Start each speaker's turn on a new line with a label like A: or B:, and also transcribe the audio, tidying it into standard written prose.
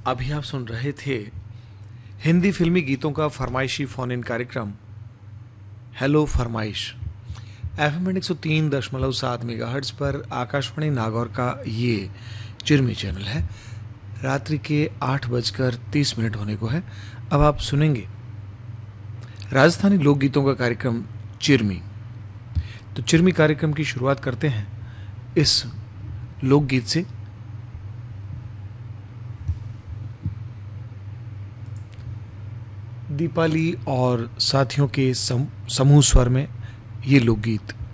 A: अभी आप सुन रहे थे हिंदी फिल्मी गीतों का फरमाइशी फोन इन कार्यक्रम हेलो फरमाइश एफएम 103.7 मेगाहर्ट्ज पर आकाशवाणी नागौर का ये चिरमी चैनल है। रात्रि के 8:30 होने को है। अब आप सुनेंगे राजस्थानी लोकगीतों का कार्यक्रम चिरमी। तो चिरमी कार्यक्रम की शुरुआत करते हैं इस लोकगीत से। दीपाली और साथियों के समूह स्वर में ये लोकगीत।